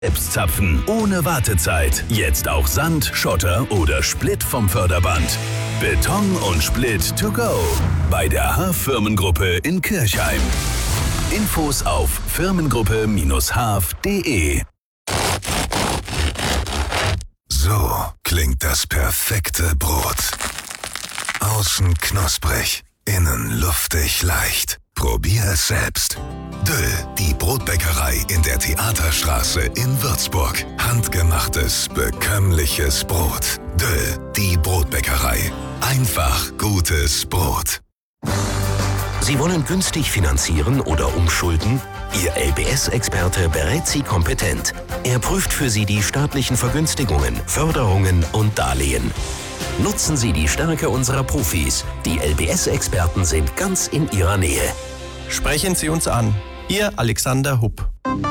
Selbst zapfen, ohne Wartezeit. Jetzt auch Sand, Schotter oder Splitt vom Förderband. Beton und Splitt to go. Bei der Haaf-Firmengruppe in Kirchheim. Infos auf firmengruppe-haaf.de. So klingt das perfekte Brot. Außen knusprig, innen luftig leicht. Probier es selbst. Döll, die Brotbäckerei in der Theaterstraße in Würzburg. Handgemachtes, bekömmliches Brot. Döll, die Brotbäckerei. Einfach gutes Brot. Sie wollen günstig finanzieren oder umschulden? Ihr LBS-Experte berät Sie kompetent. Er prüft für Sie die staatlichen Vergünstigungen, Förderungen und Darlehen. Nutzen Sie die Stärke unserer Profis. Die LBS-Experten sind ganz in Ihrer Nähe. Sprechen Sie uns an. Ihr Alexander Hupp.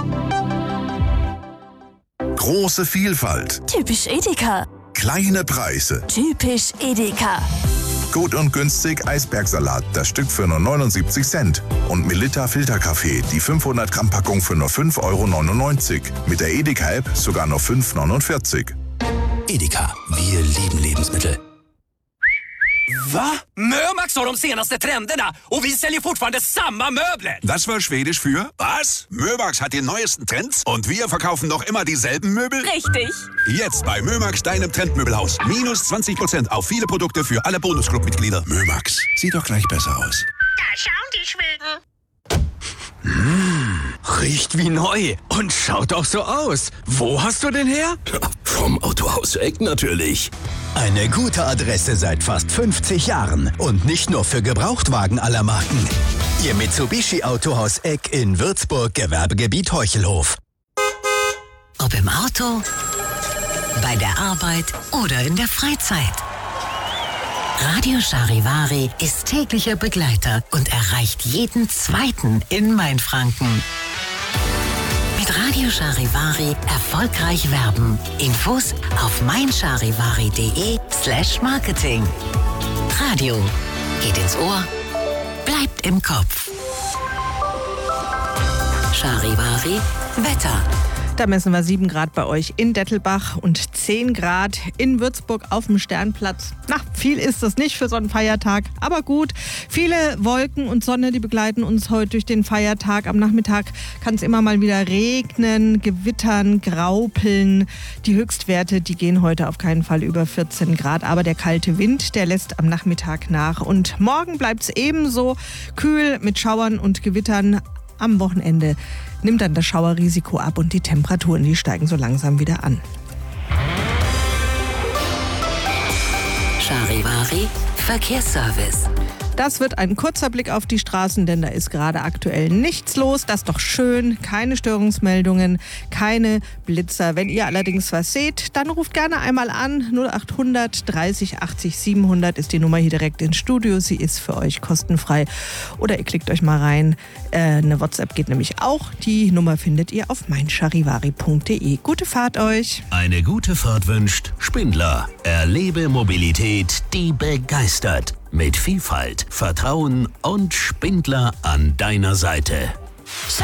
Große Vielfalt. Typisch Edeka. Kleine Preise. Typisch Edeka. Gut und günstig Eisbergsalat, das Stück für nur 79 Cent. Und Melitta Filterkaffee, die 500 Gramm Packung für nur 5,99 €. Mit der Edeka-App sogar nur 5,49 €. Edeka, wir lieben Lebensmittel. Va? Mömax har de senaste trenderna och vi säljer fortfarande samma möbler. Das war Schwedisch für was? Mömax hat die neuesten Trends und wir verkaufen noch immer dieselben Möbel? Richtig. Jetzt bei Mömax, deinem Trendmöbelhaus. Minus 20% auf viele Produkte für alle Bonusclub-Mitglieder. Mömax, sieht doch gleich besser aus. Da schauen die Schweden. Riecht wie neu und schaut auch so aus. Wo hast du den her? Vom Autohaus Eck natürlich. Eine gute Adresse seit fast 50 Jahren und nicht nur für Gebrauchtwagen aller Marken. Ihr Mitsubishi Autohaus Eck in Würzburg, Gewerbegebiet Heuchelhof. Ob im Auto, bei der Arbeit oder in der Freizeit. Radio Charivari ist täglicher Begleiter und erreicht jeden Zweiten in Mainfranken. Mit Radio Charivari erfolgreich werben. Infos auf meincharivari.de/Marketing. Radio geht ins Ohr, bleibt im Kopf. Charivari Wetter. Da messen wir 7 Grad bei euch in Dettelbach und 10 Grad in Würzburg auf dem Sternplatz. Na, viel ist das nicht für so einen Feiertag, aber gut. Viele Wolken und Sonne, die begleiten uns heute durch den Feiertag. Am Nachmittag kann es immer mal wieder regnen, gewittern, graupeln. Die Höchstwerte, die gehen heute auf keinen Fall über 14 Grad, aber der kalte Wind, der lässt am Nachmittag nach. Und morgen bleibt es ebenso kühl mit Schauern und Gewittern. Am Wochenende nimmt dann das Schauerrisiko ab und die Temperaturen, die steigen so langsam wieder an. Charivari Verkehrsservice. Das wird ein kurzer Blick auf die Straßen, denn da ist gerade aktuell nichts los. Das ist doch schön. Keine Störungsmeldungen, keine Blitzer. Wenn ihr allerdings was seht, dann ruft gerne einmal an. 0800 30 80 700 ist die Nummer hier direkt ins Studio. Sie ist für euch kostenfrei. Oder ihr klickt euch mal rein. Eine WhatsApp geht nämlich auch. Die Nummer findet ihr auf meincharivari.de. Gute Fahrt euch. Eine gute Fahrt wünscht Spindler. Erlebe Mobilität, die begeistert. Mit Vielfalt, Vertrauen und Spindler an deiner Seite.